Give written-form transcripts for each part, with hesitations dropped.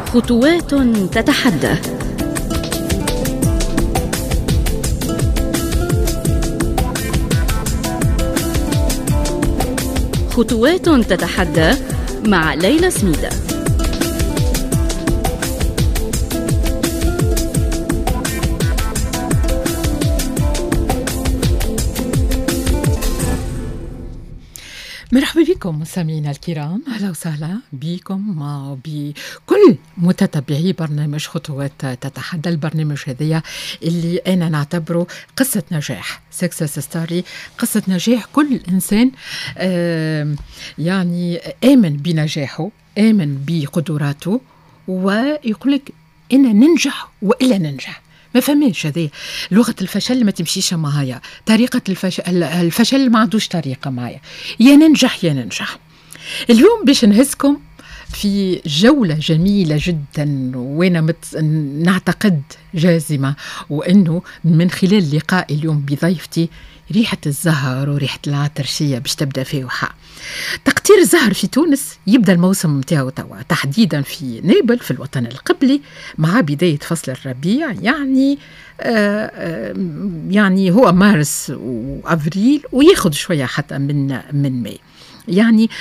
خطوات تتحدى. خطوات تتحدى مع ليلى سميدة. مرحبا بكم مستمعينا الكرام، اهلا وسهلا بكم بكل متتبعي برنامج خطوات تتحدى. البرنامج هذا اللي انا نعتبره قصه نجاح، سكسس ستوري، قصه نجاح كل انسان يعني امن بنجاحه، امن بقدراته، ويقول لك انا ننجح والا ننجح. ما فهميش هذه لغة الفشل، ما تمشيش معايا طريقة الفشل ما عندوش طريقة معايا، يا ننجح يا ننجح. اليوم باش نهزكم في جولة جميلة جدا، وانا نعتقد جازمة، وانه من خلال لقاء اليوم بضيفتي ريحة الزهر وريحة العطرشية باش تبدأ في وحاء. تقطير الزهر في تونس يبدأ الموسم متاعو توا تحديدا في نابل في الوطن القبلي مع بداية فصل الربيع، يعني هو مارس وأفريل، وياخد شوية حتى من ماي. يعني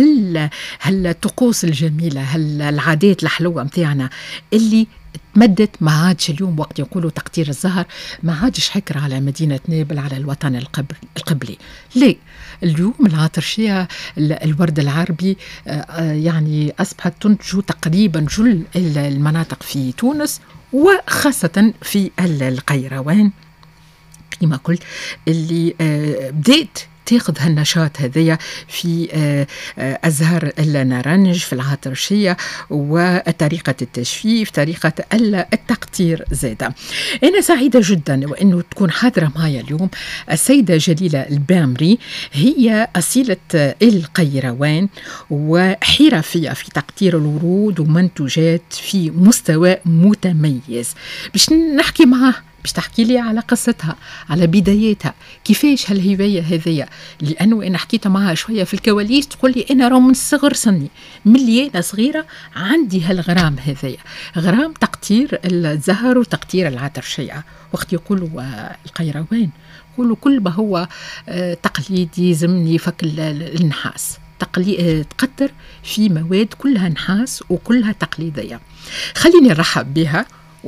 هل الطقوس الجميلة، هل العادات الحلوة متاعنا اللي تمدت ما عادش اليوم وقت يقولوا تقطير الزهر ما عادش حكر على مدينة نابل، على الوطن القبلي. ليه؟ اليوم العطرشية الورد العربي يعني أصبحت تنتج تقريبا جل المناطق في تونس، وخاصة في القيروان كما قلت اللي بدأت تاخذ هالنشاط هذيا في أزهار النارنج، في العطرشية، وطريقة التجفيف، طريقة التقطير زادة. أنا سعيدة جدا وأنه تكون حاضرة معي اليوم السيدة جليلة البامري، هي أصيلة القيروان وحرفية في تقطير الورود ومنتوجات في مستوى متميز. باش نحكي معها، باش تحكي لي على قصتها، على بداياتها، كيفاش هالهواية هذية، لأنه أنا حكيت معها شوية في الكواليس تقول لي أنا من صغر سني، ملي أنا صغيرة عندي هالغرام هذية، غرام تقطير الزهر وتقطير العطرشية. وقت يقولوا القيروان يقولوا كل ما هو تقليدي زمني فك النحاس، تقطر في مواد كلها نحاس وكلها تقليدية. خليني نرحب بها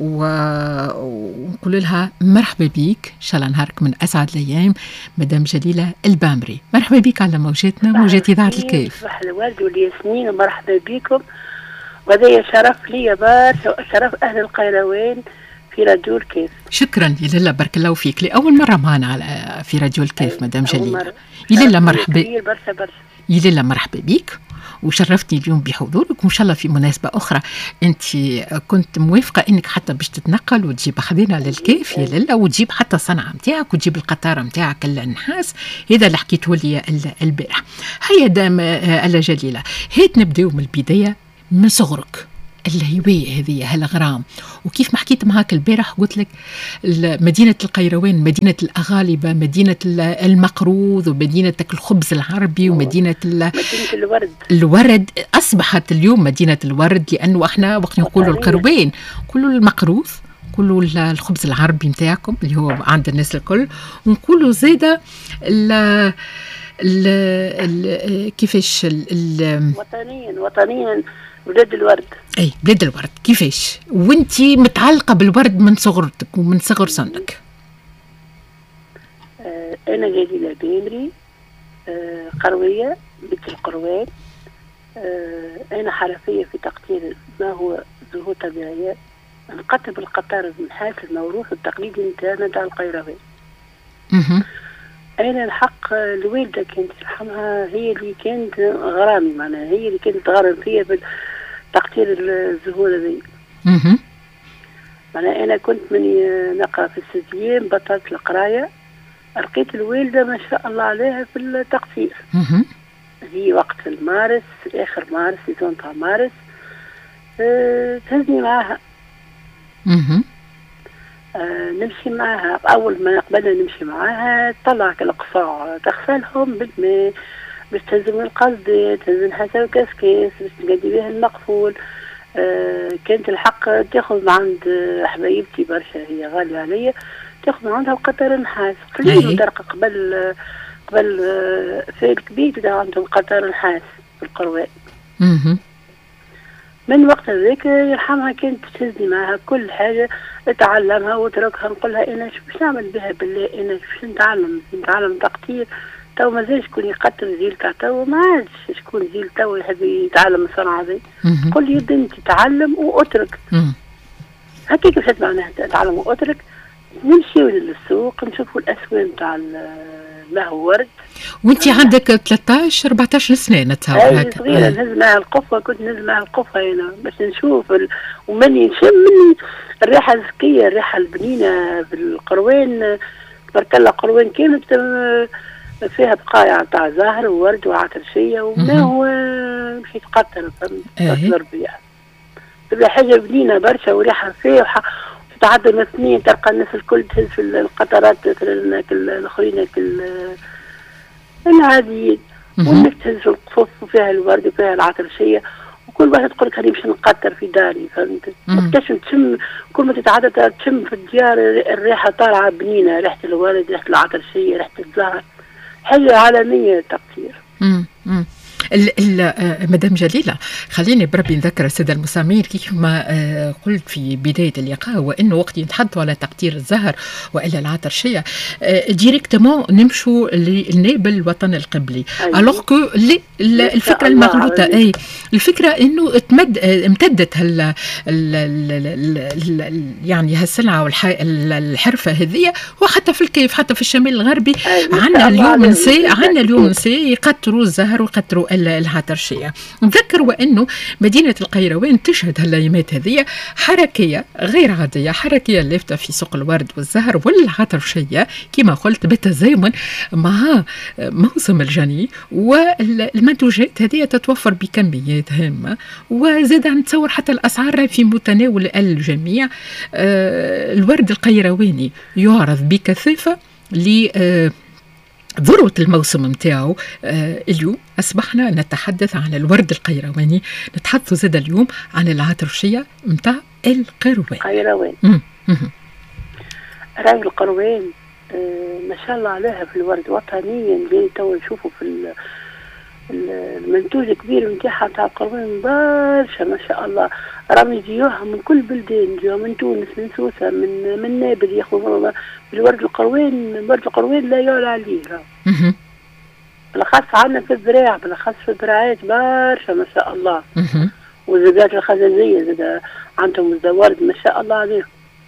ونقول لها مرحبا بيك، إن شاء الله نهارك من أسعد الأيام مدام جليلة البامري. مرحبا بيك على موجاتنا، موجات إذاعة الكيف. صباح الورد والياسمين، ومرحبا بكم، وهذا شرف لي بارك، شرف أهل القيروان في راديو الكيف. شكرا يا لله، بارك الله فيك. لأول مرة معنا في راديو الكيف مدام جليلة. يا لله مرحبا، يا لله مرحبا بيك، وشرفتني اليوم بحضورك. وإن شاء الله في مناسبة أخرى أنت كنت موافقة أنك حتى باش تتنقل وتجيب أخذنا للكيف يا لله، وتجيب حتى الصنعة متاعك وتجيب القطارة متاعك النحاس، هذا اللي حكيته لي البارح. هيا دام ألا جليلة، هات نبداو من البداية، من صغرك الهواية هذه هالغرام، وكيف ما حكيت معاك البارح قلت لك مدينة القيروان مدينة الأغالبة، مدينة المقروض، ومدينة الخبز العربي، ومدينة الورد. أصبحت اليوم مدينة الورد، لأنه احنا وقت نقولوا القيروان كله المقروض، كله الخبز العربي متاعكم اللي هو عند الناس الكل، ونقولوا زيادة كيفاش وطنيا بلاد الورد. اي بلاد الورد. كيفاش وانتي متعلقة بالورد من صغرتك ومن صغر سنك؟ انا جليلة بامري، قروية بنت القروان. انا حرفية في تقطير ما هو زهور طبيعية، نقطب القطار النحاس الموروث التقليدي نتاعنا تاع القيروان. أنا الحق الوالدة كانت ترحمها هي اللي كانت غرامي، معناها هي اللي كانت تغرم فيها بالتقطير الزهور هذي. معناها أنا كنت مني نقرأ في السجيان بطلت القراية، لقيت الوالدة ما شاء الله عليها في التقطير. هي وقت المارس، آخر مارس، سيزون تاع مارس، تهزني معاها. نمشي معها. أول ما قبلنا نمشي معها تطلعك القصاع تغسلهم بالماء باش تهز من القصدي، تهز نحاسة وكاسكاس باش تقدي بها المقفول، كانت الحق تاخذ عند حبايبتي برشا، هي غالية عليا، تاخذ عندها القطر النحاس قليل درقة قبل فايد كبير بدا عندهم قطر نحاس في القروات. من وقت ذاك يرحمها كانت تهزني معها كل حاجة اتعلمها وتركها، نقولها انا باش نعمل بها بالله، انا باش نتعلم تقطير. تو مازال شكون يقتل جيل تاع تو، ما عادش شكون جيل تو يحب يتعلم الصنعة هذه. قل لي بنتي تعلم واترك. هكاك باش معناها تعلم واترك. نمشيو للسوق نشوفوا الاسواق نتاع له ورد. وانت عندك 13 14 سنه نتصور هكا؟ صغيره نهز معها القفه، كنت نهز معها القفه هنا باش نشوف ومني نشم مني الريحه الزكيه، الريحه البنينه بالقروان. تبارك الله قروان كانت فيها بقايا تاع زهر وورد وعطرشيه، وما هو مشيت قطر فهمت الربيع. تبقى حاجه بنينه برشا وريحه فيها، تعدى الاثنين تلقى الناس الكل تهز في القطرات مثلا الاخرين العاديين، والناس تهز في القفوف وفيها الورد وفيها العطرشيه، وكل واحد تقول لك هذه باش نقطر في داري فهمت. وقتاش تشم كل ما تتعدى تشم في الديار الريحه طالعه بنينه، ريحه الورد، ريحه العطرشيه، ريحه الزهر، حاجه عالميه التقطير. مدام جليلة، خليني بربي نذكر السادة المستمعين كيف ما قلت في بداية اللقاء، وإنه وقت يتحدثوا على تقطير الزهر وإلا العطرشية ديريكتمون نمشوا للنائب الوطني القبلي. ألوغ كو الفكرة المغلوطة أي الفكرة إنه امتدت يعني هالسلعة والحرفة هذه، وحتى في الكيف حتى في الشمال الغربي عندنا اليوم نساء يقطروا الزهر ويقطروا العطرشية. نذكر وأنه مدينة القيروان تشهد هالأيامات هذه حركية غير عادية، حركية لافتة في سوق الورد والزهر والعطرشية كما قلت بالتزامن مع موسم الجني، والمنتوجات هذه تتوفر بكميات هامة، وزاد نتصور حتى الأسعار في متناول الجميع. الورد القيرواني يعرض بكثافة ذروة الموسم متاعه. اليوم أصبحنا نتحدث عن الورد القيرواني، نتحدث زاد اليوم عن العطرشية متاع القيروان. راي القيروان ما شاء الله عليها في الورد وطنيا، اللي تو نشوفوا في المنتوج الكبير متاعها تاع القيروان برشا ما شاء الله. راهم يجيوها من كل بلدان، يجيوها من تونس، من سوسة، من نابل، ياخذوا بالورد القيروان. الورد القيروان لا يعلى عليه، بالاخص عندنا في الزراعة، بالاخص في الزراعات برشا ما شاء الله. والزبادات الخزازية زاد عندهم الورد ما شاء الله عليهم.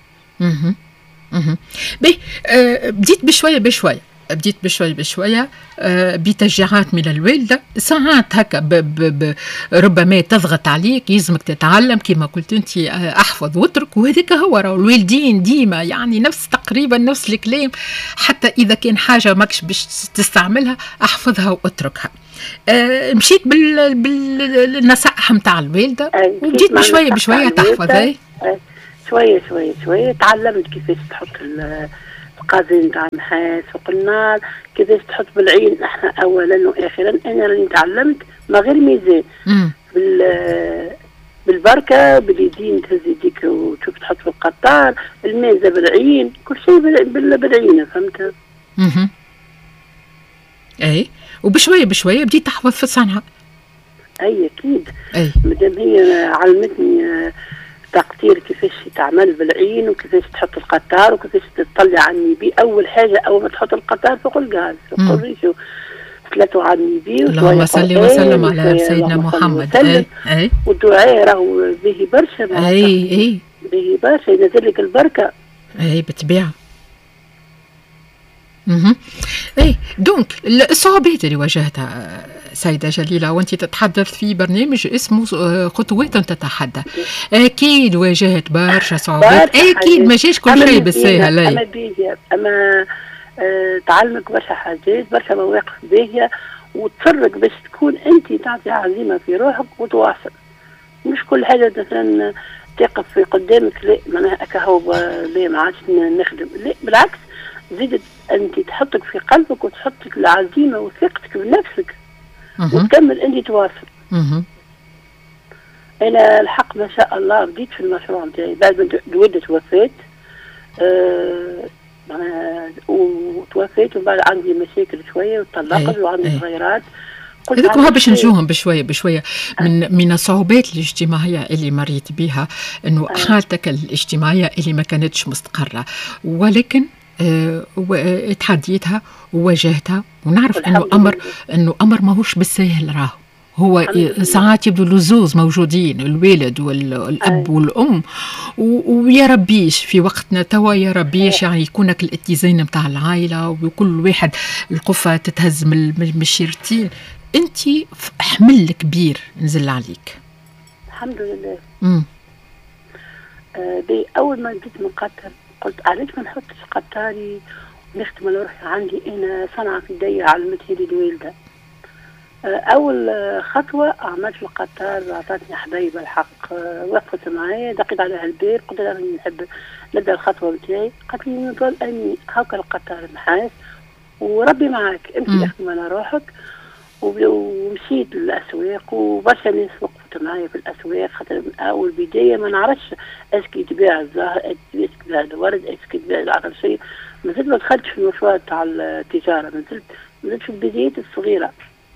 بديت بشوية بشوية بتشجيعات من الوالدة، ساعات هكا ربما تضغط عليك، يلزمك تتعلم كما قلت انت، احفظ واترك، وهذاك هو راهو الوالدين ديما يعني تقريبا نفس الكلام، حتى اذا كان حاجة ماكش باش تستعملها احفظها واتركها. مشيت بالنصائح متاع الوالدة وبديت بشوية تحفظ. شوية تعلمت كيفاش تحط القازين تاع النحاس فوق النار، كيفاش تحط بالعين. احنا اولا واخيرا انا راني تعلمت ما غير ميزان بالبركه، باليدين تهز يديك وتشوف تحط في القطار، الميزه بالعين، كل شيء بالعين فهمت. اي وبشويه بديت تحفظ في الصنعه. اي اكيد، مادام هي علمتني تقطير كيفاش تعمل بالعين، وكيفاش تحط القطار، وكيفاش تطلع على النيبي. اول حاجه اول ما تحط القطار فوق الغاز فوق الريشو ثلاثه على النيبي، اللهم صل وسلم على سيدنا محمد. اي والدعاء راهو به برشا. اي به برشا ينزل لك البركه. اي بالطبيعه. اي دونك الصعوبات اللي واجهتها سيدة جليلة وانت تتحدث في برنامج اسمه خطوات تتحدى، اكيد واجهت برشا صعوبات، اكيد ما جاش كل شيء بالساهل. اما تعلمك برشا حاجات، برشا مواقف باهيه، وتصرك باش تكون انت تعطي عزيمه في روحك وتواصل. مش كل حاجه مثلا تقف في قدامك لا معناها هكا لا ما عادش نخدم، لا بالعكس زيدت انت تحطك في قلبك وتحطك العزيمه وثقتك بنفسك وتكمل انت تواصل. انا الحق ما شاء الله بديت في المشروع نتاعي بعد ما الوالده توفات. وتوفيت، وبعد عندي مشاكل شويه وطلقت وعندي صغيرات. هذوك باش نجوهم بشويه بشويه من الصعوبات الاجتماعيه اللي مريت بها، انه حالتك الاجتماعيه اللي ما كانتش مستقره، ولكن تحديتها وواجهتها، ونعرف انه امر ماهوش بالسهل. راهو هو ساعات يبدو اللزوز موجودين، الوالد والاب والام، ويا ربيش في وقتنا توا يا ربيش يعني يكونك الاتزان نتاع العائله، وكل واحد القفه تتهز من الشيرتين. انت حمل كبير نزل عليك الحمد لله. اول ما بديت من قطر قلت علاش ما نحطش قطاري ونخدم على روحي، عندي انا صنعه في يدي علمتها لي الوالده. اول خطوه عملت في القطار، اعطتني حبايبه الحق، وقفت معايا دقيت عليها البير، قلت لها راني نحب نبدا الخطوه نتاعي. قالت لي نقول اني هاكا القطار نحاس وربي معاك، امشي اخدم على روحك. ومشيت للاسواق، وبرشا ناس وقفت معايا في الاسواق، خاطر من اول بدايه ما نعرفش اسكي تبيع الزهر، اسكي تبيع الورد، اسكي تبيع العطر شيء. مازلت ما دخلتش في المشروع تاع التجاره، مازلت في البدايات الصغيره.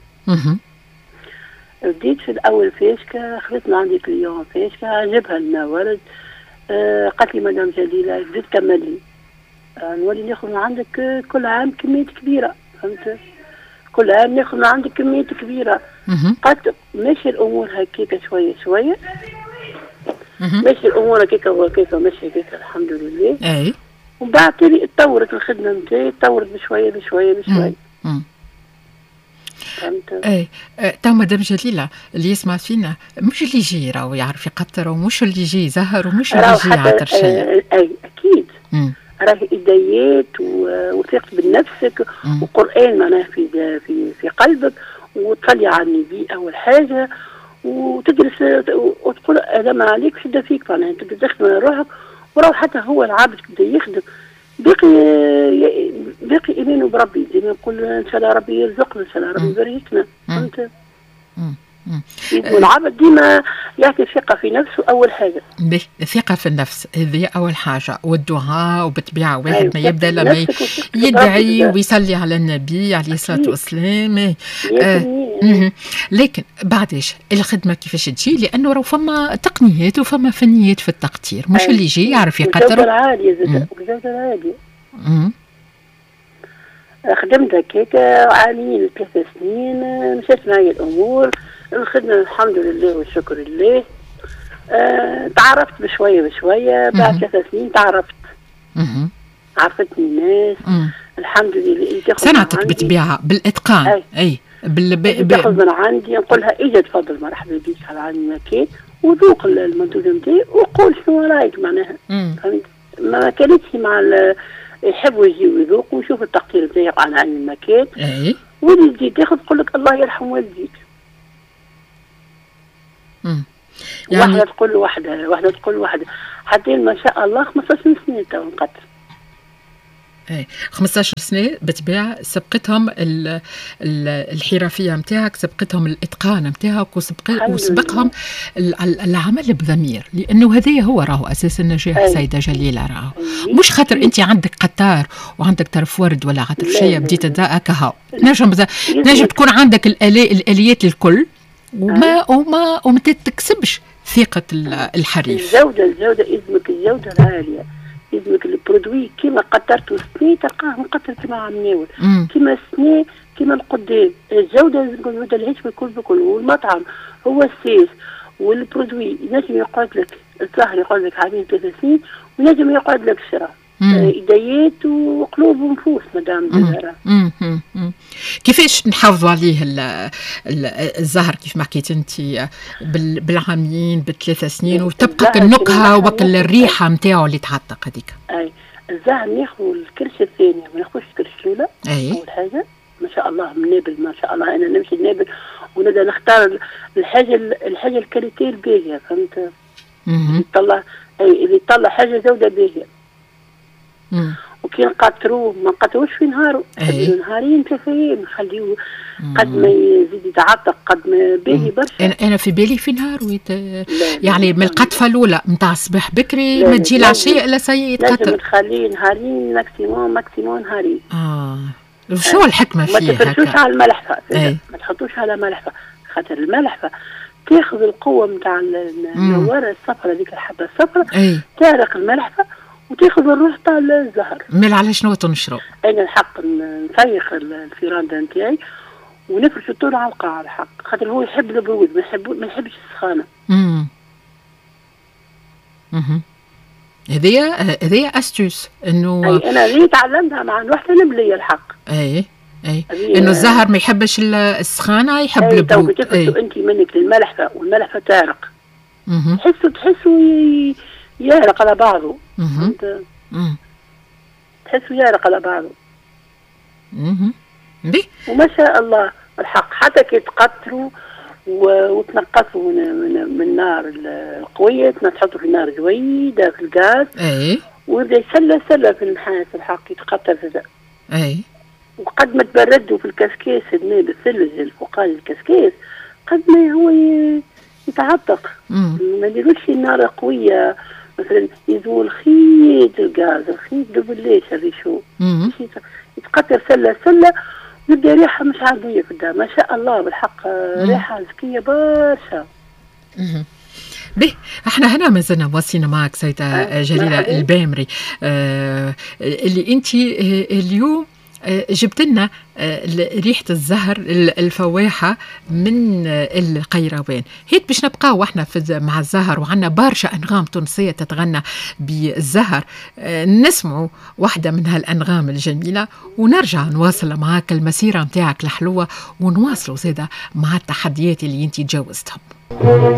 بديت في الاول فاشكه، خذت من عندي كليون فاشكه، عجبها لنا ورد. قالت لي مدام جليله بديت كمل لي، نولي ناخذ من عندك كل عام كميات كبيره، فهمت؟ كل عام ناخذ من عندك كميات كبيره. قالت ماشي الامور هكيكه شويه شويه، ماشي الامور هكيكه وهكيكه، ماشي هكيكه الحمد لله. اي ومن بعد تطورت الخدمه نتاعي، تطورت بشويه بشويه بشويه. اي تو مدام جليله اللي يسمع فينا مش اللي يجي راهو يعرف يقطر، ومش اللي يجي زهر، ومش اللي يجي عطر شيء. اي اكيد راهي ايديات وثقة بنفسك، وقرآن معناه في قلبك، وتصلي على النبي اول حاجه، وتدرس وتقول هذا ما عليك شد فيك، معناها تبدا تخدم على روحك، وراه حتى هو العبد بدا يخدم باقي ايمانه بربي، زي ما نقول ان شاء الله ربي يرزقنا، ان شاء الله ربي يباركنا. فهمت؟ والعبد ديما يعطي ثقة في نفسه أول حاجة. الثقة في النفس هذه أول حاجة، والدعاء، وبالطبيعة واحد ما يبدأ لما يدعي ويصلي على النبي عليه الصلاة والسلام. لكن بعدش الخدمة كيفاش تجي؟ لأنه راه فما تقنيات وفما فنيات في التقطير، مش اللي يجي يعرف يقطر. وجودة العالية زاد، وجودة العالية. خدمت هكاك عامين 3 سنين، مشات معي الأمور، الخدمة الحمد لله والشكر لله. تعرفت بشوية بشوية، بعد 3 سنين تعرفت. عرفتني الناس الحمد لله. صنعتك بتبيعها بالإتقان. أي تاخذ من عندي، نقول لها اجا تفضل مرحبا بك على عندي مكان، وذوق المنتوج نتاعي، وقول شنو رايك معناها. فهمت؟ ما كانتش مع يحبوا يجيو يذوقوا ويشوفوا التقطير نتاعي على عندي المكان. واللي تجي تاخذ تقول لك الله يرحم والديك. يعني واحدة تقول واحدة، واحدة تقول واحدة، حتى ما شاء الله 15 سنة تو نقطر. 15 سنة بتبيع، سبقتهم الحرفية متاعك، سبقتهم الإتقان متاعك، وسبقهم العمل بضمير، لأنه هذا هو راهو أساس النجاح. سيدة جليلة راهو مش خاطر أنت عندك قطار وعندك طرف ورد ولا عطر شيء بديت تداءك هاو، نجم تكون عندك الآليات الكل وما تكسبش ثقة الحريف. الجودة إذنك، الجودة العالية، إذنك البرودوي كيما قطرته سنة تلقاه مقطر كيما عم كيما سنة كيما القدام. الجودة الهشمة بكل، والمطعم هو السيس، والبرودوي نجم يقعد لك الظهر، يقعد لك عامين 3 سنين، ونجم يقعد لك شراء. إيديات وقلوب ونفوس مدام زهرة. كيفاش نحافظوا عليه الزهر كيف ما حكيت انت بالعامين ب3 سنين، وتبقى النكهه وبقى الريحه نتاعو اللي تعطق هذيك؟ اي الزهر ناخذ الكرشه الثانيه، ما ناخذش الكرشه الاولى. اول حاجه ما شاء الله منابل، ما شاء الله انا نمشي نابل ونبدا نختار الحاجه الكاليتي الباهيه. فهمت؟ اللي يطلع حاجه جوده باهيه. وكي نقطروه ما نقطروش في نهاره، نهارين كافيين نخليوه قد ما يزيد يتعتق قد ما باهي برشا. انا في بالي في نهار يعني من القطفه الاولى نتاع الصباح بكري ما تجي العشيه الا سي يتقطر. لازم تخليه نهارين ماكسيموم نهارين. شو الحكمه فيها؟ ما تفرشوش على الملحفه، ما تحطوش على ملحفه، خاطر الملحفه تاخذ القوه نتاع النواره الصفراء، هذيك الحبه الصفراء تارق الملحفه وتاخذ الروح تاع الزهر. مال على شنو تنشرو؟ انا الحق نفيخ الفيراندا نتاعي ونفرش طول على القاع الحق، خاطر هو يحب البرود ما يحبش السخانه. هذه استوس انه انا اللي تعلمتها مع الوحده النبليه الحق. اي انه الزهر ما يحبش السخانه، يحب البرود. تفرشوا انت منك للملحفه والملحفه تارق. تحسوا يارق على بعضه. تحسوا يارق على بعضه. وما شاء الله الحق حتى كي تقطروا وتنقصوا من النار القويه، تحطوا في النار جويده في الغاز. ويبدا يسلى في النحاس الحق يتقطر في وقد ما تبردوا في الكسكيس الماء بالثلج الفوقاني الكسكيس قد ما هو يتعتق. ما يديروش النار قويه، مثلا يزول خيط الغاز، الخيط دبليش الريشو يتقطر سله يبدا ريحه مش عاديه في الدار. ما شاء الله بالحق ريحه ذكيه برشا. به احنا هنا ما زلنا واصلين معك سيدة جليلة البامري، اللي انت اليوم جبت لنا ريحة الزهر الفواحة من القيروان. هيك باش نبقاو احنا مع الزهر، وعنا برشا أنغام تونسية تتغنى بالزهر، نسمعوا واحدة من هالأنغام الجميلة ونرجع نواصل معاك المسيرة متاعك الحلوة، ونواصلوا زيادة مع التحديات اللي انت تجاوزتهم.